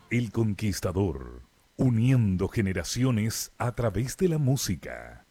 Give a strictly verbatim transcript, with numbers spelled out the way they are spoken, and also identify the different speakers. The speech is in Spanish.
Speaker 1: El Conquistador, uniendo generaciones a través de la música.